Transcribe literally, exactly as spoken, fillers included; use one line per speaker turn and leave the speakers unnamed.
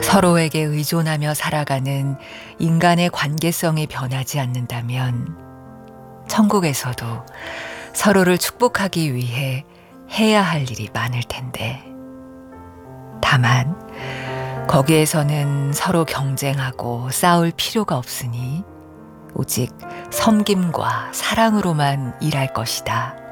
서로에게 의존하며 살아가는 인간의 관계성이 변하지 않는다면 천국에서도 서로를 축복하기 위해 해야 할 일이 많을 텐데. 다만 거기에서는 서로 경쟁하고 싸울 필요가 없으니 오직 섬김과 사랑으로만 일할 것이다.